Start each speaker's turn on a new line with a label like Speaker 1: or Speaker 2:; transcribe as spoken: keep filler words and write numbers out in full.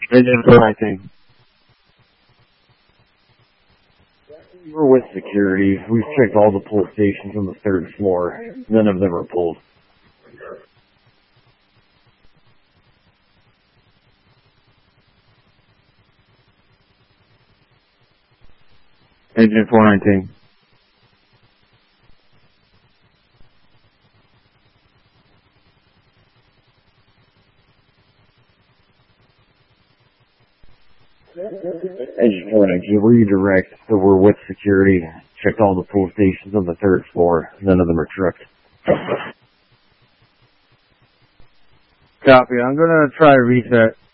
Speaker 1: Engine four nineteen. We're with security. We've checked all the pull stations on the third floor. None of them are pulled. Engine four nineteen. Engine four nineteen, we're direct, so we're with security. Checked all the pull stations on the third floor. None of them are trucked.
Speaker 2: Copy. I'm going to try reset.